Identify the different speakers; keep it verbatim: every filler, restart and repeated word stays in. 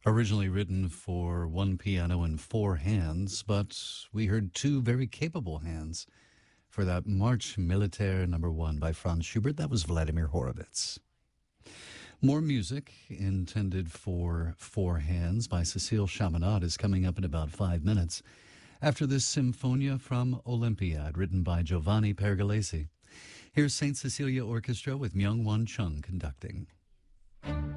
Speaker 1: Originally written for one piano and four hands, but we heard two very capable hands for that March Militaire number one by Franz Schubert. That was Vladimir Horowitz. More music intended for four hands by Cécile Chaminade is coming up in about five minutes after this Symphonia from Olympiad written by Giovanni Pergolesi. Here's Saint Cecilia Orchestra with Myung-Whun Chung conducting.